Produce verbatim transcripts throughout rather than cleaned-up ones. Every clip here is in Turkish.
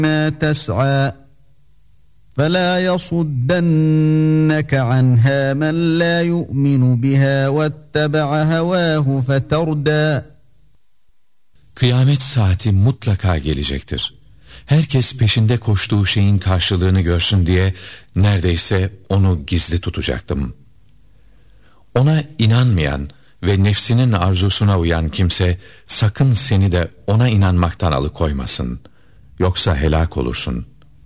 مَا تَسْعَى فَلَا يَصُدَّنَّكَ عَنْهَا مَنْ لَا يُؤْمِنُ بِهَا وَاتَّبَعَ هَوَاهُ فَتَرْدَى. Kıyamet saati mutlaka gelecektir. Herkes peşinde koştuğu şeyin karşılığını görsün diye neredeyse onu gizli tutacaktım. Ona inanmayan ve nefsinin arzusuna uyan kimse sakın seni de ona inanmaktan alıkoymasın. Yoksa helak olursun.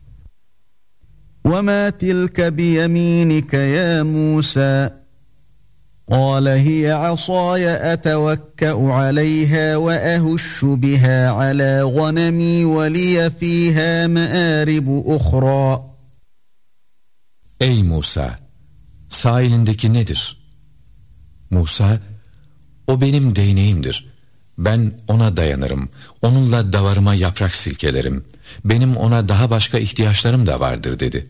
وَمَا تِلْكَ بِيَمِينِكَ يَا مُوسَى قَالَ هِيَ عَصَايَ أَتَوَكَّأُ عَلَيْهَا وَأَهُشُّ بِهَا عَلَى غَنَمِي وَلِيَ فِيهَا مَآرِبُ أُخْرَى. Ey Musa! Sağ elindeki nedir? Musa, o benim değneğimdir. Ben ona dayanırım. Onunla davarıma yaprak silkelerim. Benim ona daha başka ihtiyaçlarım da vardır dedi.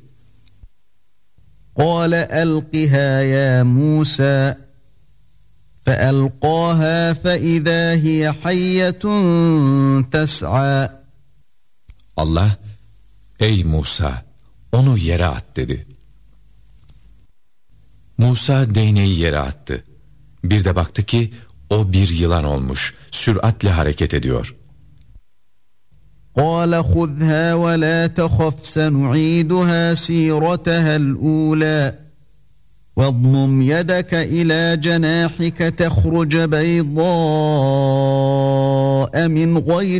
قَالَ أَلْقِهَا يَا مُوسَى فَأَلْقَاهَا فَإِذَا هِيَ حَيَّةٌ تَسْعَى. Allah, ey Musa, onu yere at dedi. Musa değneği yere attı. Bir de baktı ki o bir yılan olmuş, süratle hareket ediyor. قَالَ خُذْهَا وَلَا تَخَفْ سَنُعِيدُهَا سِيرَتَهَا الْأُولَى وَاضْمُمْ يَدَكَ إِلَى جَنَاحِكَ تَخْرُجْ بَيْضَاءَ مِنْ غَيْرِ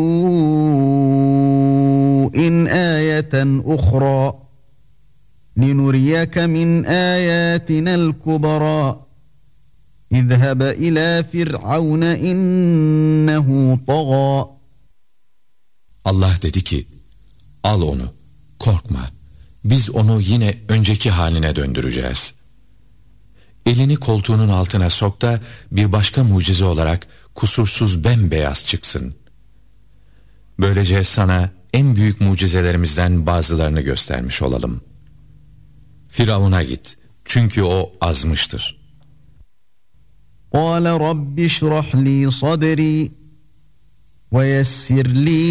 سُوءٍ آيَةً أُخْرَى لِنُرِيَكَ مِنْ آيَاتِنَا الْكُبْرَى اِذْهَبَ إِلَى فِرْعَوْنَ إِنَّهُ طَغَى. Allah dedi ki, al onu, korkma, biz onu yine önceki haline döndüreceğiz. Elini koltuğunun altına sok da bir başka mucize olarak kusursuz bembeyaz çıksın. Böylece sana en büyük mucizelerimizden bazılarını göstermiş olalım. Firavun'a git, çünkü o azmıştır. قَالَ رَبِّ اشْرَحْ لِي صَدْرِي وَيَسِّرْ لِي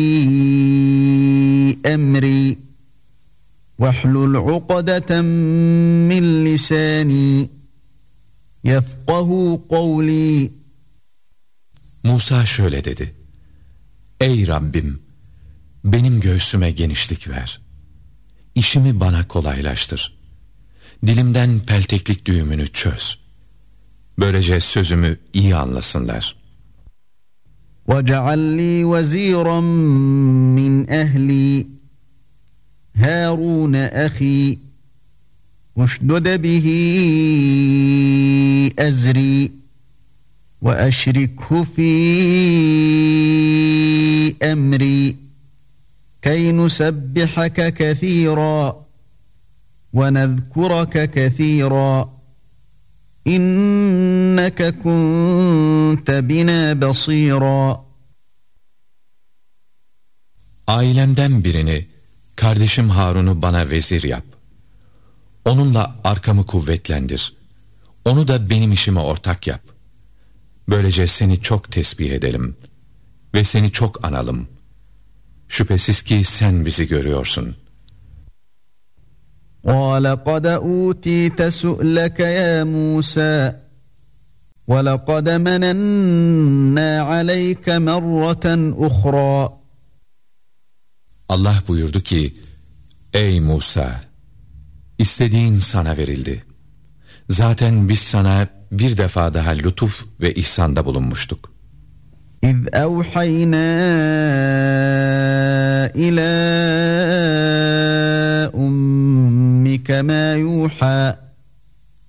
أَمْرِي وَاحْلُلْ عُقْدَةً مِّنْ لِسَانِي يَفْقَهُوا قَوْلِي. Musa şöyle dedi: Ey Rabbim, benim göğsüme genişlik ver. İşimi bana kolaylaştır. Dilimden pelteklik düğümünü çöz. Böylece sözümü iyi anlasınlar. وَجَعَلْ لِي وَزِيرًا مِّنْ أَهْلِي هَارُونَ أَخِي اشْدُدْ بِهِ أَزْرِي وَأَشْرِكْهُ فِي أَمْرِي كَيْ نُسَبِّحَكَ كَثِيرًا وَنَذْكُرَكَ كَثِيرًا İnneke kunte bina basira. Ailemden birini, kardeşim Harun'u bana vezir yap. Onunla arkamı kuvvetlendir. Onu da benim işime ortak yap. Böylece seni çok tesbih edelim ve seni çok analım. Şüphesiz ki sen bizi görüyorsun. قَالَ قَدْ أُوتِيتَ سُؤْلَكَ يَا مُوسَى وَلَقَدْ مَنَنَّا عَلَيْكَ مَرَّةً أُخْرَى. Allah buyurdu ki, ey Musa, istediğin sana verildi. Zaten biz sana bir defa daha lütuf ve ihsanda bulunmuştuk. إِذْ أَوْحَيْنَا إِلَى أُمِّكَ مَا يُوحَى